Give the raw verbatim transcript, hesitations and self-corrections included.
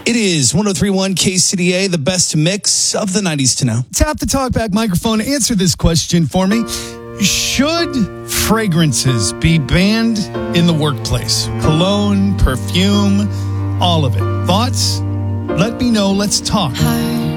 It is one oh three point one K C D A, the best mix of the nineties to now. Tap the talkback microphone. Answer this question for me. Should fragrances be banned in the workplace? Cologne, perfume, all of it. Thoughts? Let me know. Let's talk.